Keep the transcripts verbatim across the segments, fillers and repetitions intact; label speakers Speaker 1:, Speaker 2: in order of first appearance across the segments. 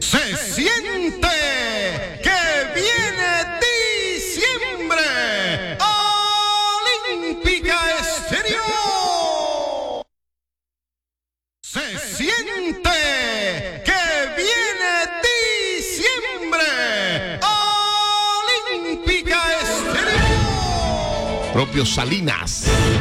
Speaker 1: Se siente que viene diciembre. Olímpica Estéreo. Se siente que viene diciembre. Olímpica Estéreo.
Speaker 2: Propio Salinas.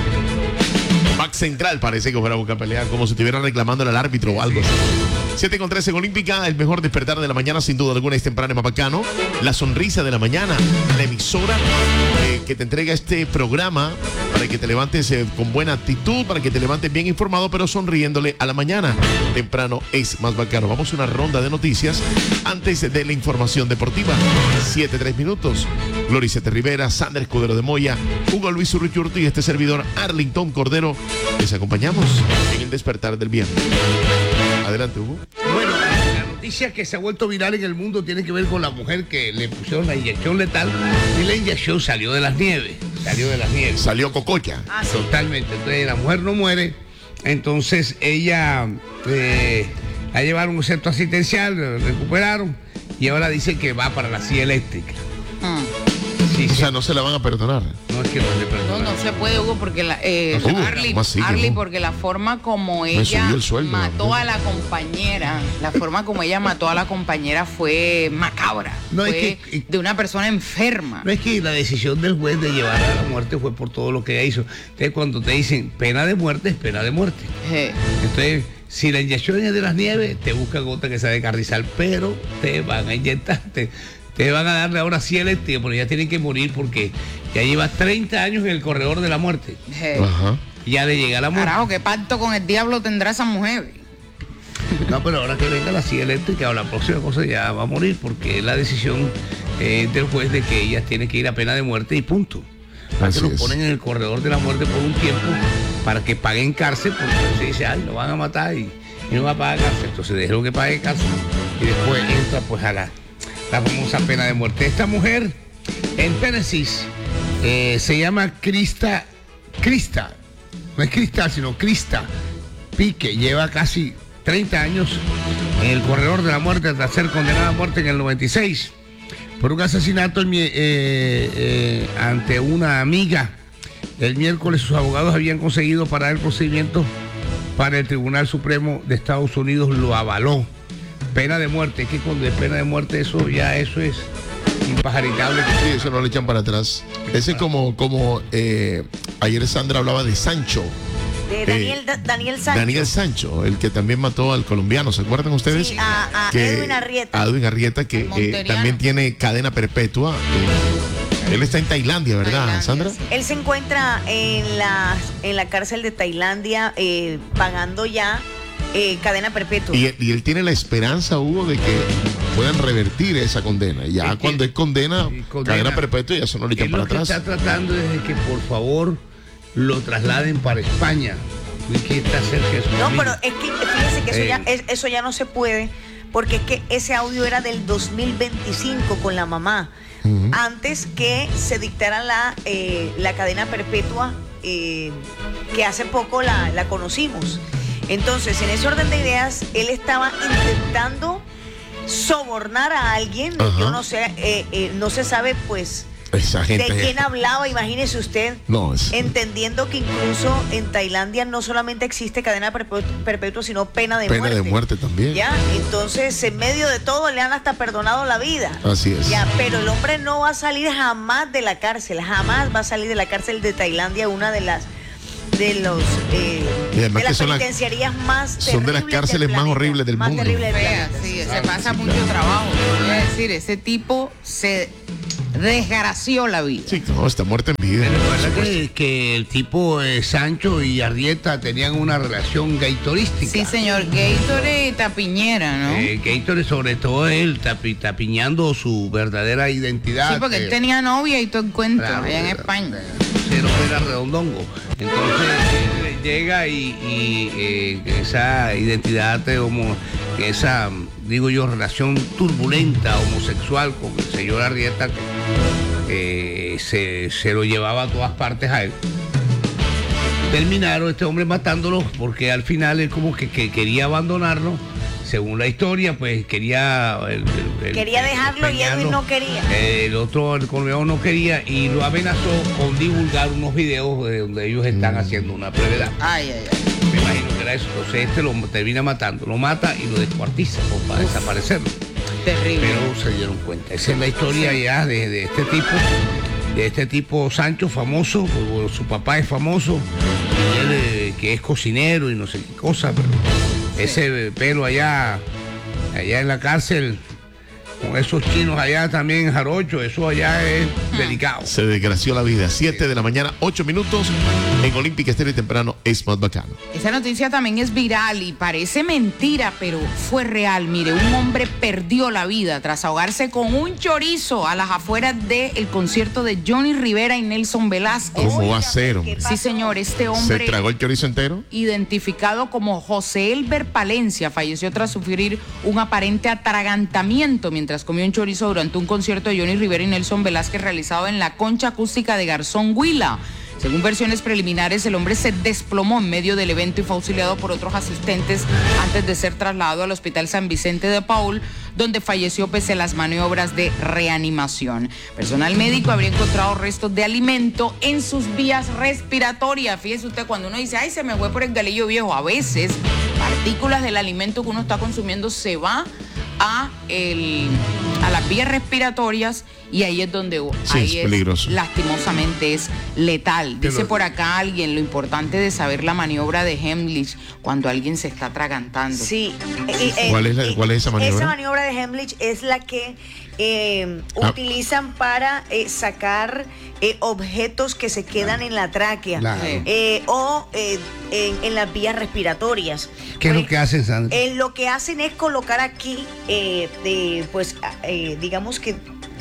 Speaker 2: Back central parece que fuera a buscar pelea, como si estuvieran reclamando al árbitro o algo. siete con trece en Olímpica, el mejor despertar de la mañana, sin duda alguna, es temprano en Mapacano. La sonrisa de la mañana, la emisora eh, que te entrega este programa para que te levantes eh, con buena actitud, para que te levantes bien informado, pero sonriéndole a la mañana. Temprano es más bacano. Vamos a una ronda de noticias antes de la información deportiva. siete, tres minutos. Gloricete Rivera, Sander Escudero de Moya, Hugo Luis Urruchurto y este servidor Arlington Cordero. Les acompañamos en el despertar del viernes. Adelante, Hugo.
Speaker 3: Bueno, la noticia que se ha vuelto viral en el mundo tiene que ver con la mujer que le pusieron la inyección letal y la inyección salió de las nieves. Salió de las nieves.
Speaker 2: Salió cococha.
Speaker 3: Ah, sí. Totalmente. Entonces la mujer no muere. Entonces ella eh, la llevaron a un centro asistencial, la recuperaron y ahora dicen que va para la silla eléctrica.
Speaker 4: Mm.
Speaker 3: Sí,
Speaker 2: O
Speaker 3: sí.
Speaker 2: sea, no se la van a perdonar.
Speaker 3: No es que no le
Speaker 4: No,
Speaker 3: perdonan.
Speaker 4: no se puede, Hugo, porque la, eh,
Speaker 2: No, Hugo,
Speaker 4: Arly,
Speaker 2: ¿cómo así que
Speaker 4: Arly,
Speaker 2: no?
Speaker 4: porque la forma como
Speaker 2: Me
Speaker 4: ella
Speaker 2: subió el sueldo,
Speaker 4: mató
Speaker 2: ¿no?
Speaker 4: a la compañera, la forma como ella mató a la compañera fue macabra,
Speaker 3: No, es
Speaker 4: fue
Speaker 3: que-
Speaker 4: de una persona enferma.
Speaker 3: No es que la decisión del juez de llevarla a la muerte fue por todo lo que ella hizo. Entonces cuando te dicen pena de muerte, es pena de muerte.
Speaker 4: Eh,
Speaker 3: Entonces, si la inyección es de las nieves, te busca gota que sea de carrizal, pero te van a inyectar, te, te van a darle ahora sí eléctrica, pero ya tienen que morir porque ya lleva treinta años en el corredor de la muerte.
Speaker 4: eh.
Speaker 2: Ajá.
Speaker 3: Ya le llega la muerte.
Speaker 4: Carajo, qué pacto con el diablo tendrá esa mujer.
Speaker 3: No, pero ahora que venga la silla eléctrica o la próxima cosa ya va a morir porque es la decisión eh, del juez de que ella tiene que ir a pena de muerte y punto. Para que
Speaker 2: Así
Speaker 3: lo
Speaker 2: es.
Speaker 3: ponen en el corredor de la muerte por un tiempo para que paguen cárcel porque se dice, ay, lo van a matar y, y no va a pagar cárcel. Entonces déjelo que pague cárcel y después entra pues a la, la famosa pena de muerte. Esta mujer en Tennessee eh, se llama Krista, Krista, no es Cristal, sino Krista Pique, lleva casi treinta años en el corredor de la muerte tras ser condenada a muerte en el noventa y seis por un asesinato el, eh, eh, ante una amiga. El miércoles sus abogados habían conseguido parar el procedimiento para el Tribunal Supremo de Estados Unidos lo avaló. Pena de muerte, es que cuando es pena de muerte eso ya eso es impajaritable.
Speaker 2: Sí, eso no le echan para atrás. Ese es como, como eh, ayer Sandra hablaba de Sancho.
Speaker 5: De Daniel, Da- Daniel Sancho.
Speaker 2: Daniel Sancho, el que también mató al colombiano, ¿se acuerdan ustedes?
Speaker 5: Sí, a- a
Speaker 2: Que-
Speaker 5: Edwin Arrieta.
Speaker 2: A Edwin Arrieta, que
Speaker 4: El
Speaker 2: eh,
Speaker 4: monteriano.
Speaker 2: también tiene cadena perpetua. Eh, él está en Tailandia, ¿verdad,
Speaker 4: Tailandia,
Speaker 2: Sandra?
Speaker 4: sí.
Speaker 5: Él se encuentra en la, en la cárcel de Tailandia eh, pagando ya eh, cadena perpetua.
Speaker 2: Y, y él tiene la esperanza, Hugo, de que puedan revertir esa condena. Y ya
Speaker 3: Es que-
Speaker 2: cuando es condena,
Speaker 3: Sí, condena.
Speaker 2: cadena perpetua, y eso no le echan
Speaker 3: Él
Speaker 2: para
Speaker 3: lo que
Speaker 2: atrás.
Speaker 3: está tratando es de que por favor lo trasladen para España. Y que está cerca de su
Speaker 5: No,
Speaker 3: familia.
Speaker 5: pero es que fíjense que eso,
Speaker 3: Eh.
Speaker 5: ya, es- eso ya no se puede, porque es que ese audio era del dos mil veinticinco con la mamá,
Speaker 2: Ujú.
Speaker 5: antes que se dictara la, eh, la cadena perpetua, eh, que hace poco la, la conocimos. Entonces, en ese orden de ideas, él estaba intentando sobornar a alguien,
Speaker 2: Ajá.
Speaker 5: yo no sé, eh, eh, no se sabe pues
Speaker 2: Esa gente.
Speaker 5: de quién hablaba, imagínese usted.
Speaker 2: No, es.
Speaker 5: Entendiendo que incluso en Tailandia no solamente existe cadena perpetu- perpetua, sino pena de
Speaker 2: Pena
Speaker 5: muerte.
Speaker 2: de muerte también.
Speaker 5: Ya, entonces en medio de todo le han hasta perdonado la vida.
Speaker 2: Así es.
Speaker 5: Ya, pero el hombre no va a salir jamás de la cárcel, jamás va a salir de la cárcel de Tailandia, una de las de los eh,
Speaker 2: Y además
Speaker 5: de
Speaker 2: que
Speaker 5: las
Speaker 2: son las-
Speaker 5: penitenciarías más
Speaker 2: son de las
Speaker 5: terribles del
Speaker 2: cárceles más
Speaker 5: planeta,
Speaker 2: horribles del
Speaker 5: más
Speaker 2: mundo.
Speaker 5: terribles del
Speaker 4: Fea,
Speaker 5: planeta.
Speaker 4: sí, se
Speaker 2: Claro,
Speaker 4: pasa
Speaker 2: sí,
Speaker 4: mucho
Speaker 2: claro.
Speaker 4: trabajo. Te voy a decir, ese tipo se desgració la vida.
Speaker 2: Sí, no, está muerta en vida.
Speaker 3: Pero recuerda que, que el tipo eh, Sancho y Arrieta tenían una relación gaytorística.
Speaker 4: Sí, señor. Gatorade Tapiñera, ¿no?
Speaker 3: Eh, Gatorade, sobre todo él, tapi- tapiñando su verdadera identidad.
Speaker 4: Sí, porque
Speaker 3: eh,
Speaker 4: él tenía novia y todo el cuento
Speaker 3: claro,
Speaker 4: allá en
Speaker 3: eh,
Speaker 4: España.
Speaker 3: Cero era redondongo. Entonces él llega y, y, eh, esa identidad eh, homo, esa, digo yo, relación turbulenta, homosexual con el señor Arrieta, que eh, se, se lo llevaba a todas partes a él. Terminaron este hombre matándolo porque al final él como que, que quería abandonarlo, según la historia, pues quería... El, el,
Speaker 5: quería
Speaker 3: el,
Speaker 5: dejarlo y Edwin no quería.
Speaker 3: El otro, el colombiano, no quería y lo amenazó con divulgar unos videos de donde ellos están mm. haciendo una brevedad.
Speaker 4: Ay, ay, ay.
Speaker 3: Me imagino que era eso. Entonces este lo termina matando, lo mata y lo descuartiza pues, para Uf. desaparecerlo.
Speaker 4: Terrible.
Speaker 3: Pero se dieron cuenta. Esa es la historia ya de, de este tipo, de este tipo Sancho, famoso, pues, su papá es famoso, y él eh, que es cocinero y no sé qué cosa, pero sí. ese pelo allá, allá en la cárcel, con esos chinos allá también jarocho, eso allá es hmm. delicado.
Speaker 2: Se desgració la vida. siete de la mañana, ocho minutos en Olímpica Estéreo y temprano es más bacano.
Speaker 4: Esa noticia también es viral y parece mentira, pero fue real. Mire, un hombre perdió la vida tras ahogarse con un chorizo a las afueras del concierto de Johnny Rivera y Nelson Velázquez.
Speaker 2: ¿Cómo va a ser, hombre?
Speaker 4: Sí, señor, este hombre...
Speaker 2: ¿Se tragó el chorizo entero?
Speaker 4: Identificado como José Elber Palencia, falleció tras sufrir un aparente atragantamiento mientras comió un chorizo durante un concierto de Johnny Rivera y Nelson Velázquez realizado en la Concha Acústica de Garzón Huila. Según versiones preliminares, el hombre se desplomó en medio del evento y fue auxiliado por otros asistentes antes de ser trasladado al Hospital San Vicente de Paúl, donde falleció pese a las maniobras de reanimación. Personal médico habría encontrado restos de alimento en sus vías respiratorias. Fíjese usted, cuando uno dice, ay, se me fue por el galillo viejo, a veces partículas del alimento que uno está consumiendo se va a, el, a las vías respiratorias y ahí es donde
Speaker 2: sí,
Speaker 4: ahí
Speaker 2: es peligroso.
Speaker 4: Es, lastimosamente es letal. Dice por acá alguien, lo importante de saber la maniobra de Heimlich cuando alguien se está atragantando.
Speaker 5: Sí.
Speaker 2: ¿Cuál es, la, ¿cuál es esa maniobra?
Speaker 5: Esa maniobra de Heimlich es la que eh, ah. utilizan para eh, sacar eh, objetos que se quedan en la tráquea
Speaker 3: claro.
Speaker 5: eh, o eh, en, en las vías respiratorias.
Speaker 3: ¿Qué
Speaker 5: pues,
Speaker 3: es lo que hacen, Sandra?
Speaker 5: Eh, lo que hacen es colocar aquí, eh, de, pues, eh, digamos que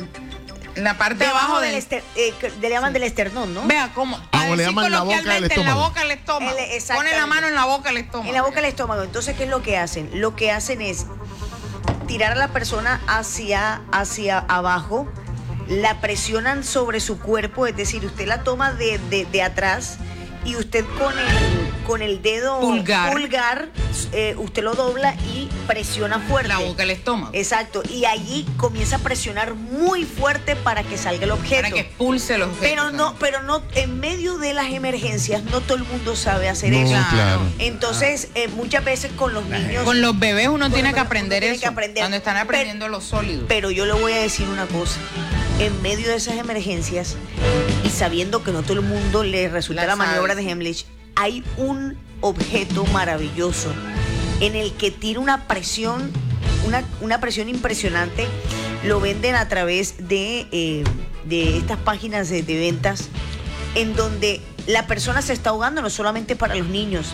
Speaker 4: la parte de abajo del,
Speaker 5: del ester, eh, le llaman sí. del esternón, ¿no?
Speaker 4: Vea cómo.
Speaker 2: Ah, le llaman la boca del estómago.
Speaker 4: En la boca del estómago. El, Pone la mano en la boca del estómago.
Speaker 5: En la boca del estómago. Entonces, ¿qué es lo que hacen? Lo que hacen es tirar a la persona hacia, hacia abajo, la presionan sobre su cuerpo, es decir, usted la toma de, de, de atrás y usted con el, con el dedo
Speaker 4: pulgar,
Speaker 5: pulgar eh, usted lo dobla y presiona fuerte.
Speaker 4: La boca del estómago.
Speaker 5: Exacto. Y allí comienza a presionar muy fuerte para que salga el objeto.
Speaker 4: Para que expulse los objetos.
Speaker 5: Pero no, pero no, en medio de las emergencias, no todo el mundo sabe hacer
Speaker 2: no,
Speaker 5: eso.
Speaker 2: Claro.
Speaker 5: Entonces, eh, muchas veces con los niños.
Speaker 4: Con los bebés uno tiene que aprender
Speaker 5: tiene
Speaker 4: eso.
Speaker 5: Que aprender.
Speaker 4: Cuando están aprendiendo
Speaker 5: pero,
Speaker 4: los sólidos.
Speaker 5: Pero yo le voy a decir una cosa. En medio de esas emergencias y sabiendo que no todo el mundo le resulta la, la maniobra de Heimlich, hay un objeto maravilloso en el que tira una presión, una, una presión impresionante. Lo venden a través de, eh, de estas páginas de, de ventas en donde la persona se está ahogando, no solamente para los niños.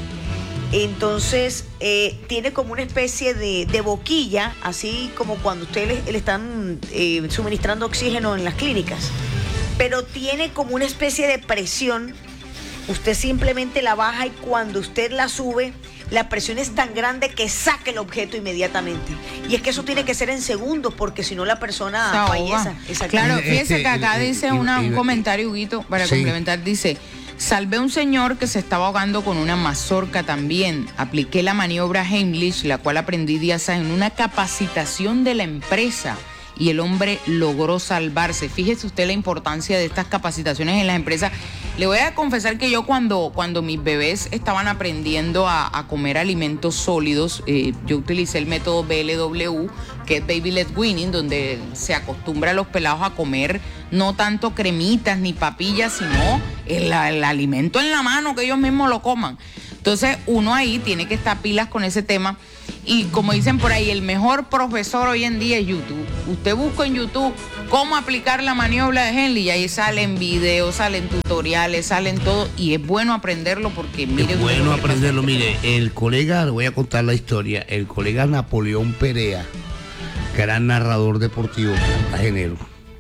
Speaker 5: Entonces, eh, tiene como una especie de, de boquilla, así como cuando ustedes le, le están eh, suministrando oxígeno en las clínicas. Pero tiene como una especie de presión. Usted simplemente la baja y cuando usted la sube, la presión es tan grande que saca el objeto inmediatamente. Y es que eso tiene que ser en segundos, porque si no la persona fallece.
Speaker 4: Claro, fíjese que acá dice una, un comentario, Huguito, para sí. complementar, dice... Salvé a un señor que se estaba ahogando con una mazorca también. Apliqué la maniobra Heimlich, la cual aprendí días en una capacitación de la empresa y el hombre logró salvarse. Fíjese usted la importancia de estas capacitaciones en las empresas. Le voy a confesar que yo cuando, cuando mis bebés estaban aprendiendo a, a comer alimentos sólidos, eh, yo utilicé el método B L W, que es Baby Led Weaning, donde se acostumbra a los pelados a comer no tanto cremitas ni papillas, sino el, el alimento en la mano, que ellos mismos lo coman. Entonces uno ahí tiene que estar pilas con ese tema y como dicen por ahí, el mejor profesor hoy en día es YouTube. Usted busca en YouTube cómo aplicar la maniobra de Heimlich y ahí salen videos, salen tutoriales, salen todo y es bueno aprenderlo porque mire...
Speaker 3: Es bueno aprenderlo, mire, el colega, le voy a contar la historia, el colega Napoleón Perea, que era narrador deportivo cartagenero,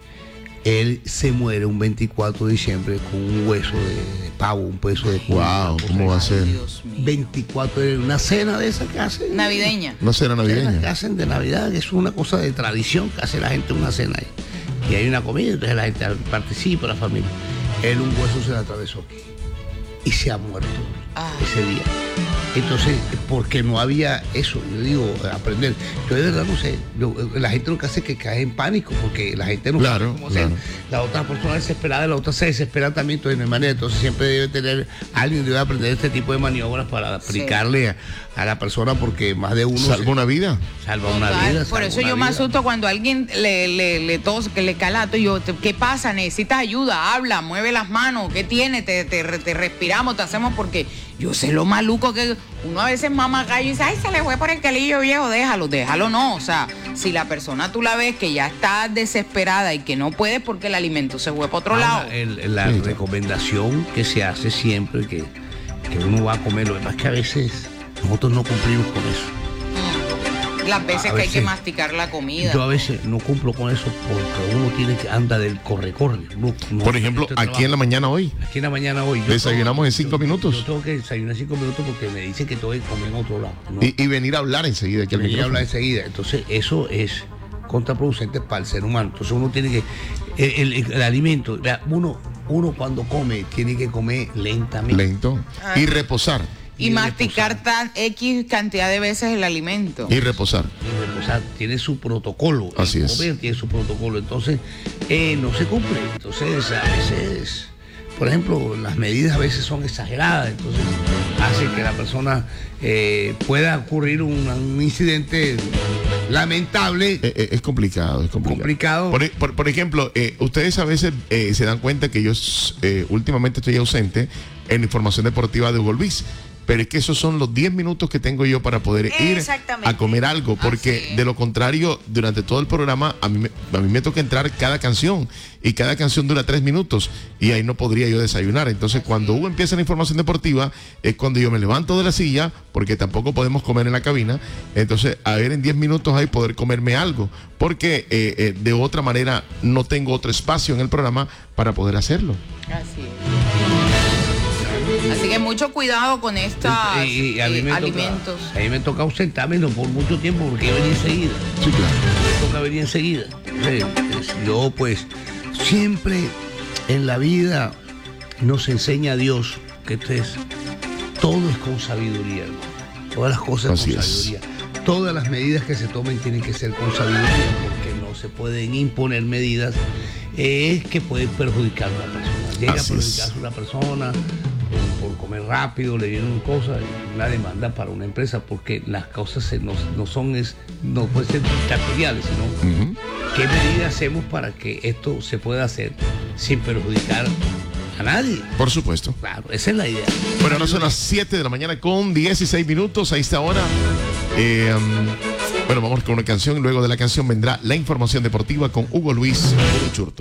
Speaker 3: él se muere un veinticuatro de diciembre con un hueso de pavo, un peso de
Speaker 2: wow, ¿cómo va a ser?
Speaker 3: veinticuatro, una cena de esas que hacen.
Speaker 4: Navideña.
Speaker 2: Una cena navideña.
Speaker 3: Que hacen de Navidad, que es una cosa de tradición que hace la gente una cena ahí. Y hay una comida, entonces la gente participa, la familia. Él un hueso se le atravesó y se ha muerto.
Speaker 4: Ah.
Speaker 3: ese día. Entonces, porque no había eso, yo digo, aprender. Yo de verdad no sé, yo, la gente lo que hace es que cae en pánico, porque la gente no
Speaker 2: Claro,
Speaker 3: sabe cómo hacer.
Speaker 2: claro.
Speaker 3: La otra persona desesperada, la otra se desespera también, entonces no hay manera. Entonces siempre debe tener, alguien debe aprender este tipo de maniobras para aplicarle a, a la persona, porque más de uno
Speaker 2: ¿Salva
Speaker 3: se-
Speaker 2: una vida?
Speaker 3: salva una
Speaker 4: Total,
Speaker 3: vida.
Speaker 4: por
Speaker 3: salva
Speaker 4: eso
Speaker 3: una
Speaker 4: yo me
Speaker 3: vida.
Speaker 4: asusto cuando alguien le, le, le tos, que le calato. Y yo, ¿qué pasa? ¿Necesitas ayuda? Habla, mueve las manos. ¿Qué tiene? Te, te, te respiramos, te hacemos, porque yo sé lo maluco que uno a veces mama gallo y dice, ay, se le fue por el calillo viejo, déjalo, déjalo, no. O sea, si la persona tú la ves que ya está desesperada y que no puede porque el alimento se fue para otro
Speaker 3: Ahora,
Speaker 4: lado.
Speaker 3: el- la
Speaker 2: Sí.
Speaker 3: recomendación que se hace siempre que, que uno va a comer, lo demás que a veces nosotros no cumplimos con eso.
Speaker 4: Las veces
Speaker 3: a
Speaker 4: que hay que
Speaker 3: veces-
Speaker 4: masticar la comida.
Speaker 3: Yo a veces no cumplo con eso porque uno tiene que anda del corre-corre. No- no-
Speaker 2: Por ejemplo,
Speaker 3: este
Speaker 2: aquí en la
Speaker 3: trabajo.
Speaker 2: mañana hoy.
Speaker 3: Aquí en la mañana hoy. yo
Speaker 2: Desayunamos
Speaker 3: tengo-
Speaker 2: en cinco
Speaker 3: yo-
Speaker 2: minutos.
Speaker 3: Yo tengo que desayunar en cinco minutos porque me dicen que tengo que comer en otro lado. ¿no?
Speaker 2: Y, y venir a hablar enseguida. Aquí al
Speaker 3: Que me
Speaker 2: micrófono.
Speaker 3: habla enseguida. Entonces, eso es contraproducente para el ser humano. Entonces, uno tiene que. El, el- el alimento, vea, uno, uno cuando come, tiene que comer lentamente.
Speaker 2: Lento. Y reposar.
Speaker 4: Y,
Speaker 3: y
Speaker 4: masticar tan X cantidad de veces el alimento.
Speaker 2: Y reposar.
Speaker 3: Y reposar, tiene su protocolo. El
Speaker 2: Así es.
Speaker 3: comer tiene su protocolo. Entonces, eh, no se cumple. Entonces, a veces, por ejemplo, las medidas a veces son exageradas. Entonces, hace que la persona eh, pueda ocurrir un, un incidente lamentable.
Speaker 2: Eh, eh, es complicado, es complicado.
Speaker 3: Complicado.
Speaker 2: Por, e- por- por ejemplo, eh, ustedes a veces eh, se dan cuenta que yo eh, últimamente estoy ausente en la información deportiva de Hugo Luis. Pero es que esos son los diez minutos que tengo yo para poder ir
Speaker 5: Exactamente.
Speaker 2: a comer algo, porque
Speaker 4: Así es.
Speaker 2: de lo contrario, durante todo el programa, a mí, me, a mí me toca entrar cada canción, y cada canción dura tres minutos, y ahí no podría yo desayunar. Entonces, cuando Hugo empieza la información deportiva, es cuando yo me levanto de la silla, porque tampoco podemos comer en la cabina. Entonces, a ver, en diez minutos ahí poder comerme algo, porque eh, eh, de otra manera no tengo otro espacio en el programa para poder hacerlo.
Speaker 4: Así es. Así que mucho cuidado con estos
Speaker 3: Y- y a mí me toca-
Speaker 4: alimentos.
Speaker 3: a mí me toca ausentarme no por mucho tiempo porque yo venía enseguida.
Speaker 2: Sí, claro.
Speaker 3: Me toca venir enseguida. Sí, pues, yo pues siempre en la vida nos enseña Dios que esto es, todo es con sabiduría, hermano. Todas las cosas
Speaker 2: Así
Speaker 3: con
Speaker 2: es.
Speaker 3: sabiduría. Todas las medidas que se tomen tienen que ser con sabiduría porque no se pueden imponer medidas eh, que pueden perjudicar a una persona. Llega
Speaker 2: Así
Speaker 3: a
Speaker 2: es.
Speaker 3: perjudicar a una persona por, por comer rápido, le dieron cosas, una demanda para una empresa, porque las causas se- no, no son, es, no pueden ser dictatoriales, sino
Speaker 2: Ujú.
Speaker 3: qué medidas hacemos para que esto se pueda hacer sin perjudicar a nadie.
Speaker 2: Por supuesto.
Speaker 3: Claro, esa es la idea.
Speaker 2: Bueno, ahora son las siete de la mañana con dieciséis minutos a esta hora. Eh, um, bueno, vamos con una canción. Luego de la canción vendrá la información deportiva con Hugo Luis Churto.